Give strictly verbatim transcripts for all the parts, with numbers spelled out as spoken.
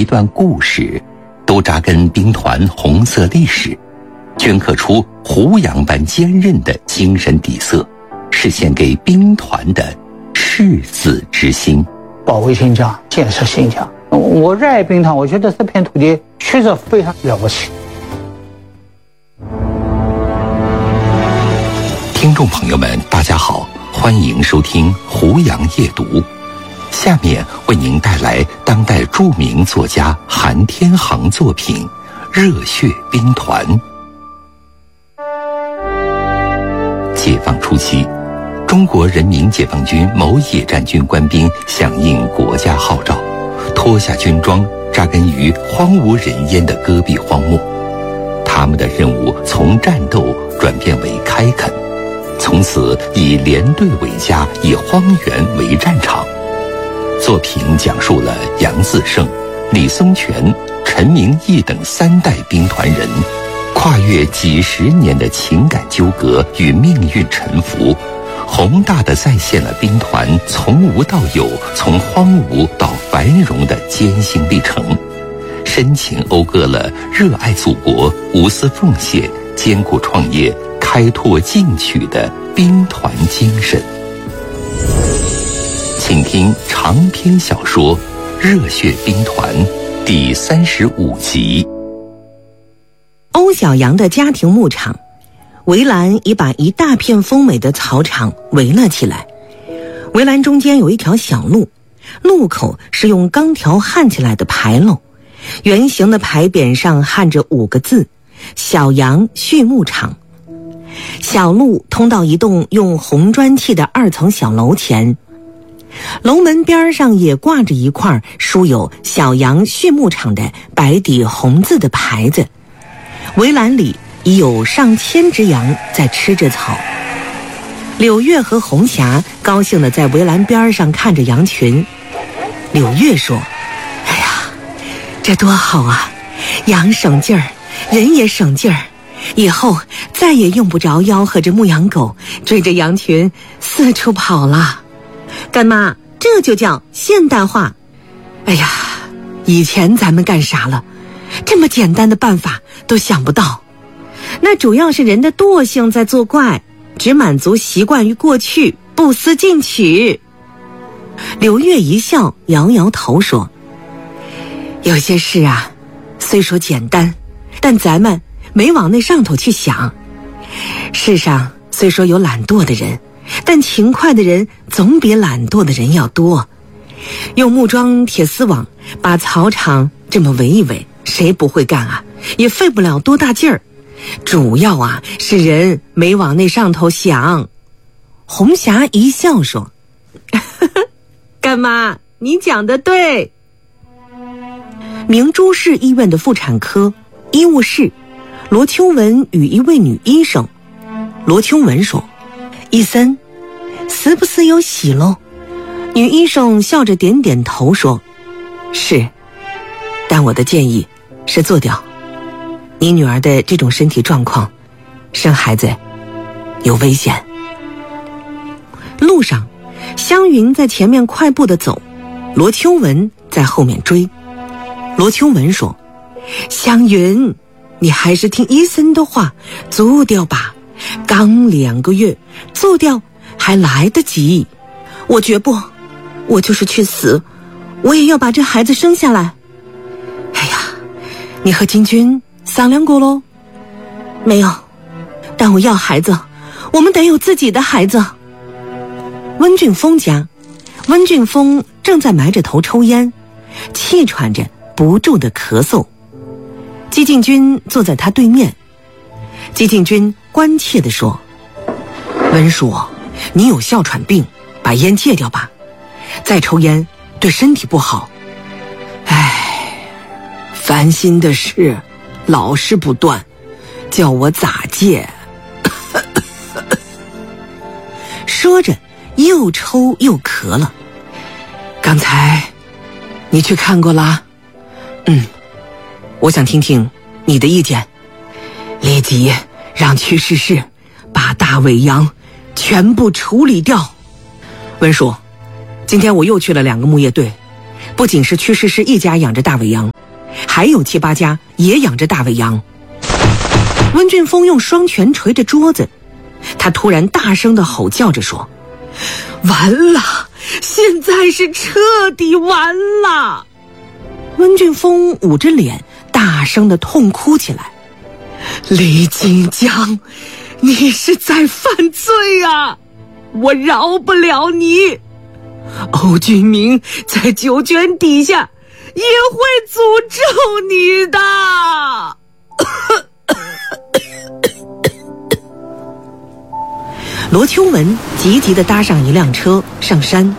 一段故事，都扎根兵团红色历史，镌刻出胡杨般坚韧的精神底色，是献给兵团的赤子之心。 保卫新疆，建设新疆。我热爱兵团，我觉得这片土地确实非常了不起。 听众朋友们，大家好，欢迎收听胡杨夜读。下面为您带来当代著名作家韩天航作品《热血兵团》。解放初期，中国人民解放军某野战军官兵响应国家号召，脱下军装，扎根于荒无人烟的戈壁荒漠。他们的任务从战斗转变为开垦，从此以连队为家，以荒原为战场。作品讲述了杨自胜、李松泉、陈明义等三代兵团人跨越几十年的情感纠葛与命运沉浮，宏大地再现了兵团从无到有、从荒芜到繁荣的艰辛历程，深情讴歌了热爱祖国、无私奉献、艰苦创业、开拓进取的兵团精神。请听长篇小说《热血兵团》第三十五集。 欧小阳的家庭牧场，围栏已把一大片丰美的草场围了起来。围栏中间有一条小路，路口是用钢条焊起来的牌楼，圆形的牌匾上焊着五个字：小阳畜牧场。小路通到一栋用红砖砌的二层小楼前，楼门边上也挂着一块书有小阳畜牧场的白底红字的牌子。围栏里已有上千只羊在吃着草。柳月和红霞高兴地在围栏边上看着羊群。柳月说：哎呀，这多好啊，羊省劲儿，人也省劲儿，以后再也用不着吆喝着牧羊狗追着羊群四处跑了。干妈，这就叫现代化。哎呀，以前咱们干啥了？这么简单的办法都想不到。那主要是人的惰性在作怪，只满足习惯于过去，不思进取。柳月一笑，摇摇头说：有些事啊，虽说简单，但咱们没往那上头去想。世上虽说有懒惰的人，但勤快的人总比懒惰的人要多。用木桩铁丝网把草场这么围一围，谁不会干啊？也费不了多大劲儿。主要啊是人没往那上头想。红霞一笑说：干妈，你讲得对。明珠市医院的妇产科医务室，罗秋文与一位女医生。罗秋文说：医生，是不是有喜喽？女医生笑着点点头说：是，但我的建议是做掉。你女儿的这种身体状况，生孩子有危险。路上，湘云在前面快步地走，罗秋文在后面追。罗秋文说：湘云，你还是听医生的话，做掉吧，刚两个月，做掉还来得及。我绝不，我就是去死，我也要把这孩子生下来。哎呀，你和金军商量过咯？没有，但我要孩子，我们得有自己的孩子。温俊峰家，温俊峰正在埋着头抽烟，气喘着不住地咳嗽。姬敬军坐在他对面。姬敬军关切地说：温叔，你有哮喘病，把烟戒掉吧，再抽烟对身体不好。唉，烦心的事老是不断，叫我咋戒？说着又抽又咳了。刚才你去看过啦？嗯，我想听听你的意见。立即让屈氏氏把大尾羊全部处理掉。温叔，今天我又去了两个牧业队，不不仅是屈氏氏一家养着大尾羊，还有七八家也养着大尾羊。温俊峰用双拳捶着桌子，他突然大声地吼叫着说：完了，现在是彻底完了！温俊峰捂着脸大声地痛哭起来：李金江，你是在犯罪啊！我饶不了你！欧俊明在九泉底下也会诅咒你的！罗秋文急急地搭上一辆车上山。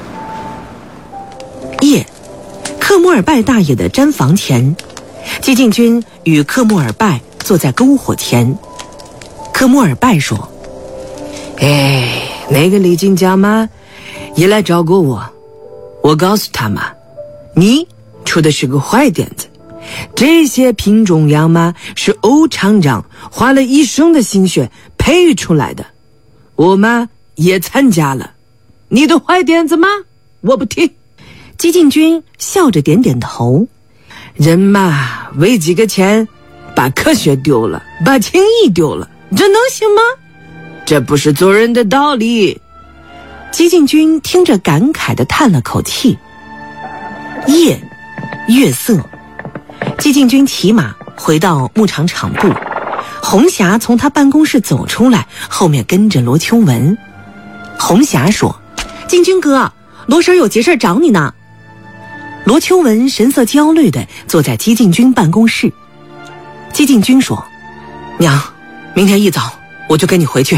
夜，克莫尔拜大爷的毡房前，激进军与克莫尔拜坐在篝火前。克莫尔拜说：哎，那个李金江嘛也来找过我，我告诉他嘛，你出的是个坏点子，这些品种羊嘛是欧厂长花了一生的心血培育出来的，我嘛也参加了，你的坏点子吗？我不听。激进军笑着点点头。人嘛为几个钱把科学丢了，把情义丢了，这能行吗？这不是做人的道理。激进军听着感慨地叹了口气。夜，月色，激进军骑马回到牧场场部，红霞从他办公室走出来，后面跟着罗秋文。红霞说：进军哥，罗婶有急事找你呢。罗秋文神色焦虑地坐在激进军办公室。激进军说：娘，明天一早我就跟你回去。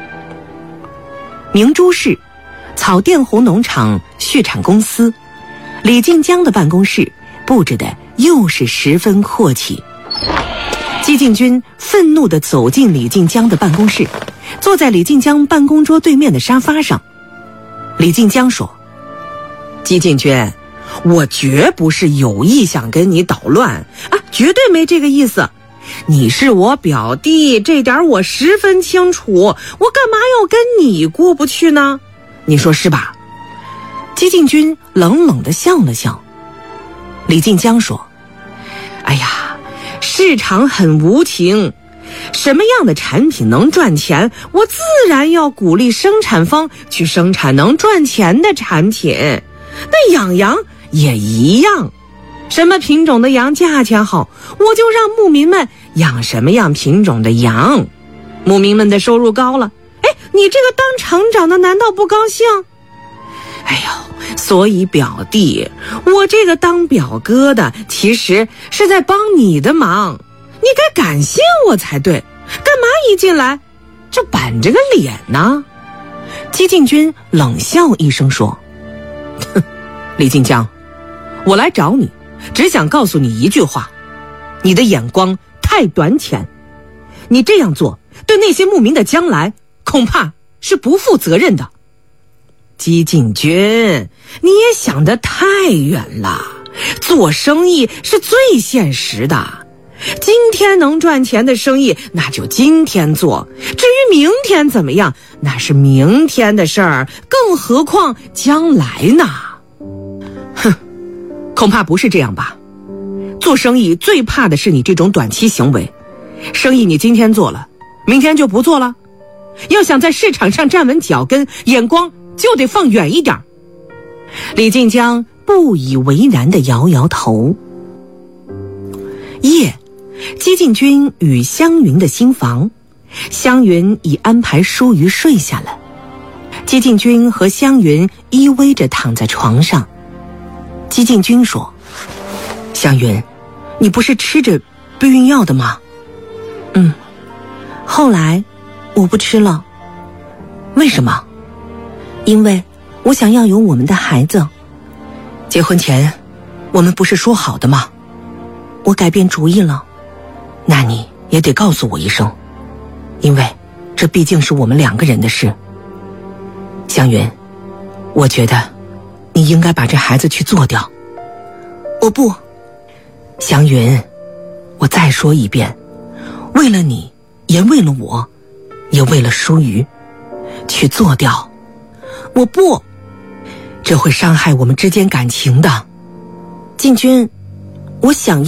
明珠市草甸湖农场畜产公司，李进江的办公室布置的又是十分阔气。激进军愤怒地走进李进江的办公室，坐在李进江办公桌对面的沙发上。李进江说：激进军，我绝不是有意想跟你捣乱啊，绝对没这个意思。你是我表弟，这点我十分清楚，我干嘛要跟你过不去呢？你说是吧？激进军冷冷地笑了笑。李进江说：哎呀，市场很无情，什么样的产品能赚钱，我自然要鼓励生产方去生产能赚钱的产品。那养羊也一样，什么品种的羊价钱好，我就让牧民们养什么样品种的羊，牧民们的收入高了，哎，你这个当厂长的难道不高兴？哎呦，所以表弟，我这个当表哥的其实是在帮你的忙，你该感谢我才对，干嘛一进来就板着个脸呢？激进军冷笑一声说：哼，李进江，我来找你只想告诉你一句话，你的眼光太短浅，你这样做对那些牧民的将来恐怕是不负责任的。激进军，你也想得太远了，做生意是最现实的，今天能赚钱的生意那就今天做，至于明天怎么样，那是明天的事儿，更何况将来呢？哼，恐怕不是这样吧。做生意最怕的是你这种短期行为，生意你今天做了，明天就不做了，要想在市场上站稳脚跟，眼光就得放远一点。李进江不以为然地摇摇头。夜，激进军与湘云的新房，湘云已安排淑瑜睡下了，激进军和湘云依偎着躺在床上。激进军说：湘云，你不是吃着避孕药的吗？嗯，后来我不吃了。为什么？因为我想要有我们的孩子。结婚前我们不是说好的吗？我改变主意了，那你也得告诉我一声，因为这毕竟是我们两个人的事。湘云，我觉得你应该把这孩子去做掉。我不。湘云，我再说一遍，为了你，也为了我，也为了淑瑜，去做掉。我不，这会伤害我们之间感情的。 进军，我想